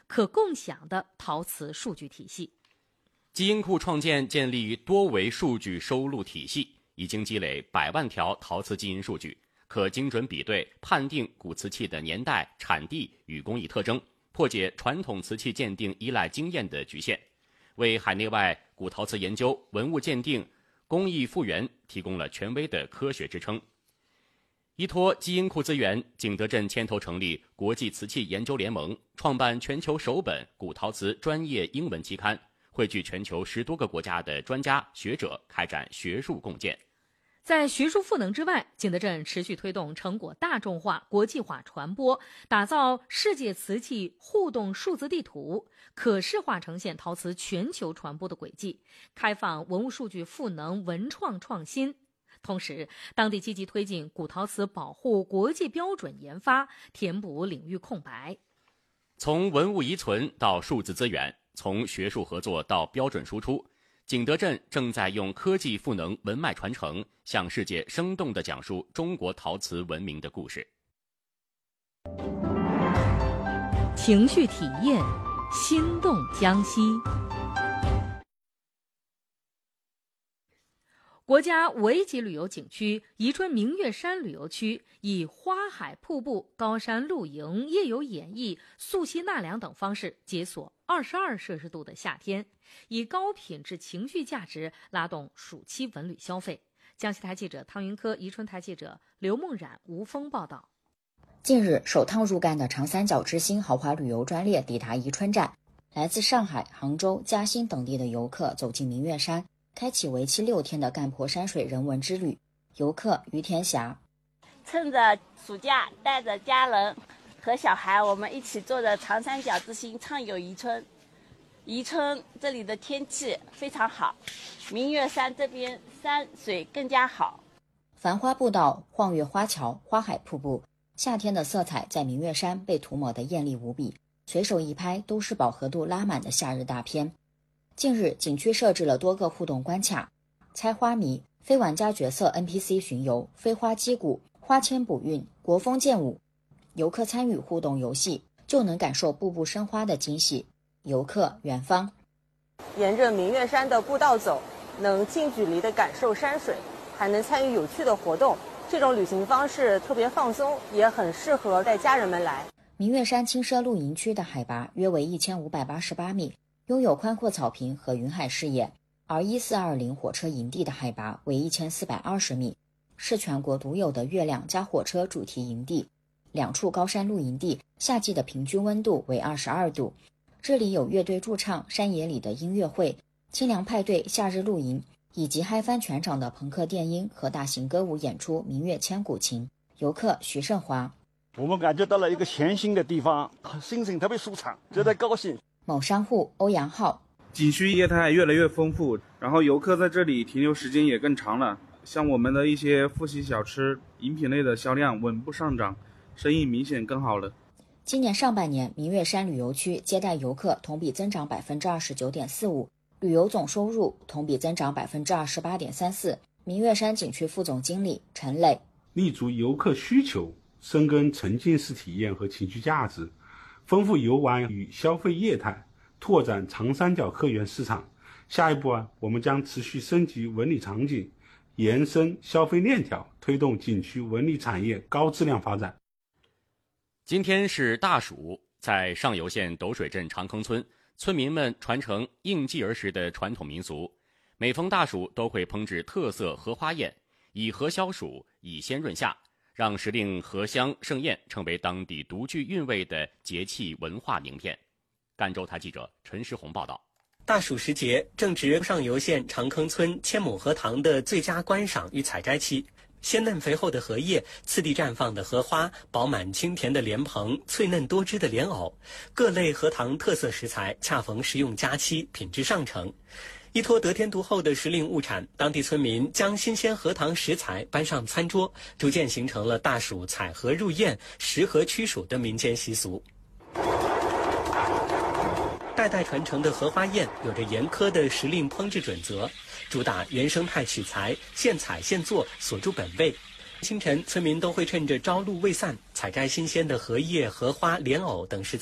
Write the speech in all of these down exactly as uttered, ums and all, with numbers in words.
可共享的陶瓷数据体系。 基因库创建建立多维数据收录体系，已经积累百万条陶瓷基因数据，可精准比对判定古瓷器的年代、产地与工艺特征，破解传统瓷器鉴定依赖经验的局限，为海内外古陶瓷研究、文物鉴定、工艺复原提供了权威的科学支撑。依托基因库资源，景德镇牵头成立国际瓷器研究联盟，创办全球首本古陶瓷专业英文期刊，汇聚全球十多个国家的专家学者，开展学术共建。 在学术赋能之外，景德镇持续推动成果大众化、国际化传播，打造世界瓷器互动数字地图，可视化呈现陶瓷全球传播的轨迹，开放文物数据赋能文创创新。同时，当地积极推进古陶瓷保护国际标准研发，填补领域空白。 从文物遗存到数字资源，从学术合作到标准输出，景德镇正在用科技赋能文脉传承，向世界生动地讲述中国陶瓷文明的故事。 情绪体验，心动江西。国家五 A 级旅游景区宜春明月山旅游区以花海瀑布、高山露营、夜游演艺、溯溪纳凉等方式解锁二十二摄氏度的夏天，以高品质情绪价值拉动暑期文旅消费。江西台记者汤云科、宜春台记者刘梦冉、吴峰报道。 近日，首趟入赣的长三角之星豪华旅游专列抵达宜春站，来自上海、杭州、嘉兴等地的游客走进明月山，开启为期六天的赣坡山水人文之旅。游客于天霞： 趁着暑假，带着家人和小孩，我们一起坐着长三角之星畅游宜春。宜春这里的天气非常好，明月山这边山水更加好。 繁花步道、晃月花桥、花海瀑布，夏天的色彩在明月山被涂抹得艳丽无比，随手一拍都是饱和度拉满的夏日大片。近日，景区设置了多个互动关卡，猜花迷、非玩家角色 N P C 巡游、飞花击鼓、花签补运、国风剑舞，游客参与互动游戏，就能感受步步生花的惊喜。游客元芳： 沿着明月山的步道走，能近距离地感受山水，还能参与有趣的活动。这种旅行方式特别放松，也很适合带家人们来。 明月山轻奢露营区的海拔约为一千五百八十八米，拥有宽阔草坪和云海视野，而一四二零火车营地的海拔为一千四百二十米，是全国独有的月亮加火车主题营地。两处高山露营地夏季的平均温度为二十二度，这里有乐队驻唱、山野里的音乐会、清凉派对、夏日露营，以及嗨翻全场的朋克电音和大型歌舞演出《明月千古情》。游客徐胜华： 我们感觉到了一个全新的地方，心情特别舒畅，觉得高兴。 某商户欧阳浩： 景区业态越来越丰富，然后游客在这里停留时间也更长了。像我们的一些复习小吃、饮品类的销量稳步上涨，生意明显更好了。 今年上半年，明月山旅游区接待游客同比增长百分之二十九点四五，旅游总收入同比增长百分之二十八点三四。明月山景区副总经理陈磊： 立足游客需求，深耕沉浸式体验和情绪价值，丰富游玩与消费业态，拓展长三角客源市场。下一步啊，我们将持续升级文旅场景，延伸消费链条，推动景区文旅产业高质量发展。 今天是大暑，在上游县斗水镇长坑村，村民们传承应季而食的传统民俗，每逢大暑都会烹制特色荷花宴，以荷消暑，以鲜润夏，让时令荷香盛宴成为当地独具韵味的节气文化名片。赣州台记者陈世红报道。 大暑时节正值上游县长坑村千亩荷塘的最佳观赏与采摘期，鲜嫩肥厚的荷叶，次第绽放的荷花，饱满清甜的莲蓬，脆嫩多汁的莲藕，各类荷塘特色食材恰逢食用佳期，品质上乘。依托得天独厚的时令物产，当地村民将新鲜荷塘食材搬上餐桌，逐渐形成了大暑采荷入宴、食荷驱暑的民间习俗。代代传承的荷花宴有着严苛的时令烹制准则，主打原生态取材，现采现做，锁住本味。清晨，村民都会趁着朝露未散，采摘新鲜的荷叶、荷花、莲藕等食材。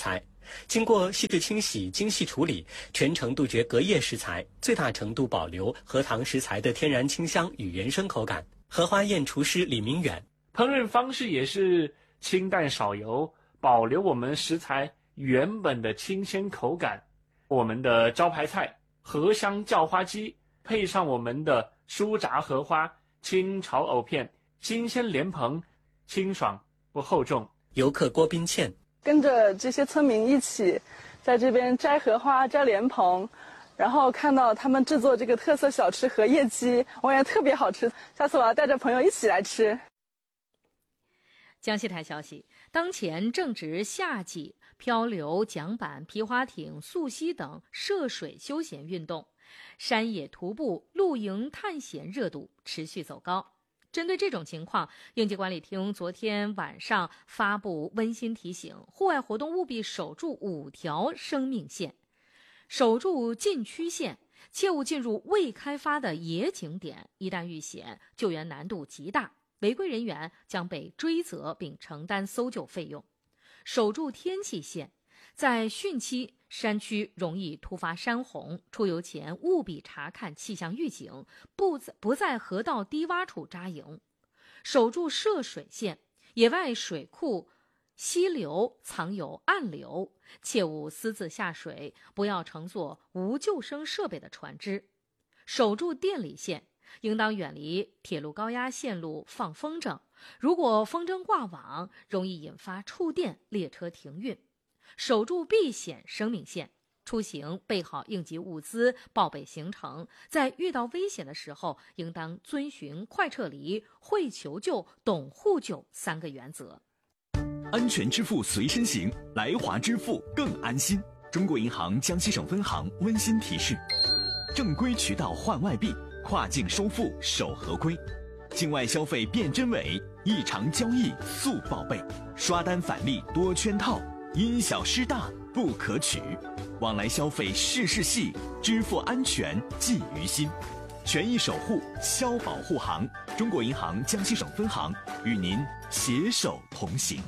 经过细致清洗、精细处理，全程杜绝隔夜食材，最大程度保留荷塘食材的天然清香与原生口感。荷花宴厨师李明远， 烹饪方式也是清淡少油，保留我们食材原本的清鲜口感。我们的招牌菜荷香叫花鸡，配上我们的酥炸荷花、清炒藕片，新鲜莲蓬，清爽不厚重。 游客郭斌倩跟着这些村民一起在这边摘荷花、摘莲蓬，然后看到他们制作这个特色小吃荷叶鸡，我也特别好吃，下次我要带着朋友一起来吃。 江西台消息，当前正值夏季，漂流、桨板、皮划艇、溯溪等涉水休闲运动、山野徒步、露营探险热度持续走高。针对这种情况，应急管理厅昨天晚上发布温馨提醒，户外活动务必守住五条生命线，守住禁区线，切勿进入未开发的野景点，一旦遇险，救援难度极大，违规人员将被追责并承担搜救费用。守住天气线，在汛期山区容易突发山洪，出游前务必查看气象预警，不不在河道低洼处扎营。守住涉水线，野外水库、溪流藏有暗流，切勿私自下水，不要乘坐无救生设备的船只。守住电力线，应当远离铁路高压线路放风筝，如果风筝挂网，容易引发触电，列车停运。守住避险生命线，出行备好应急物资，报备行程，在遇到危险的时候，应当遵循快撤离、会求救、懂互救三个原则。 安全支付随身行，来华支付更安心。中国银行江西省分行温馨提示：正规渠道换外币，跨境收付守合规，境外消费辨真伪，异常交易速报备，刷单返利多圈套，因小失大不可取，往来消费事事细，支付安全记于心。权益守护，消保护航。中国银行江西省分行与您携手同行。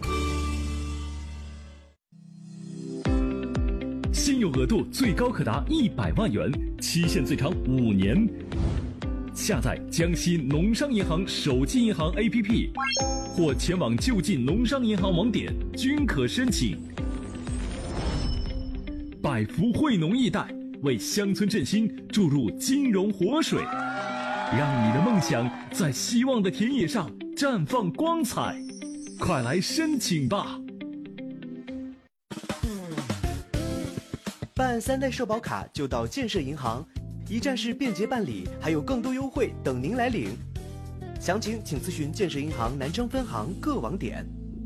信用额度最高可达一百万元，期限最长五年。下载江西农商银行手机银行 A P P， 或前往就近农商银行网点均可申请。百福惠农易贷为乡村振兴注入金融活水，让你的梦想在希望的田野上绽放光彩。快来申请吧！ 办三代社保卡就到建设银行，一站式便捷办理，还有更多优惠等您来领。详情请咨询建设银行南昌分行各网点。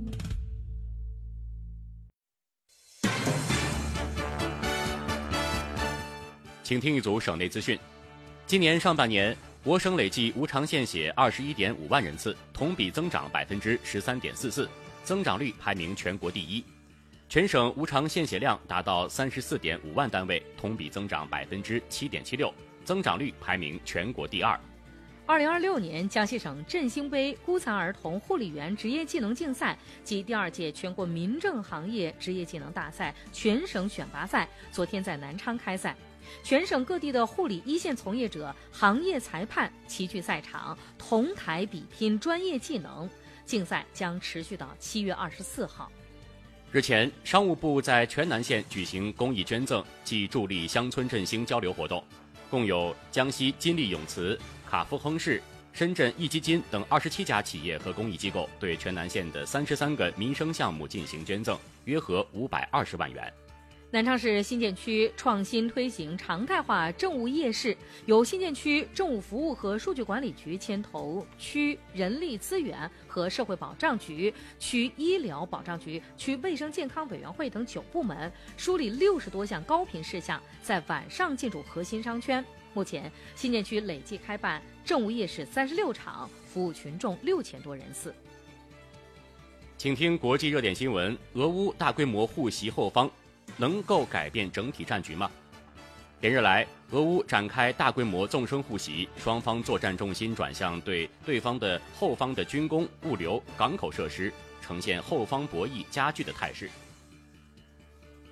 请听一组省内资讯。今年上半年，我省累计无偿献血二十一点五万人次，同比增长百分之十三点四四，增长率排名全国第一。全省无偿献血量达到三十四点五万单位，同比增长百分之七点七六，增长率排名全国第二。 二零二六年江西省振兴杯孤残儿童护理员职业技能竞赛及第二届全国民政行业职业技能大赛全省选拔赛昨天在南昌开赛。全省各地的护理一线从业者、行业裁判齐聚赛场，同台比拼专业技能。竞赛将持续到七月二十四号。 日前，商务部在全南县举行公益捐赠暨助力乡村振兴交流活动，共有江西金利永磁、卡夫亨氏、深圳壹基金等二十七家企业和公益机构对全南县的三十三个民生项目进行捐赠，约合五百二十万元。 南昌市新建区创新推行常态化政务夜市，由新建区政务服务和数据管理局牵头区人力资源和社会保障局、区医疗保障局、区卫生健康委员会等九部门梳理六十多项高频事项，在晚上进驻核心商圈。目前，新建区累计开办政务夜市三十六场，服务群众六千多人次。 请听国际热点新闻：俄乌大规模互袭后方能够改变整体战局吗？连日来，俄乌展开大规模纵深互袭，双方作战重心转向对对方的后方的军工、物流、港口设施，呈现后方博弈加剧的态势。